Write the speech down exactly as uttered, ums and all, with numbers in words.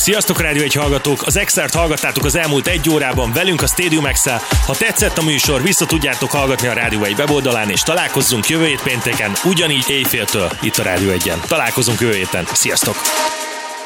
Sziasztok, Rádió egy hallgatók! Az Extert hallgattátok az elmúlt egy órában velünk a Stadium X-el. Ha tetszett a műsor, vissza tudjátok hallgatni a Rádió egy weboldalán, és találkozzunk jövő hét pénteken, ugyanígy éjféltől itt a Rádió egyen. Találkozunk jövő héten. Sziasztok!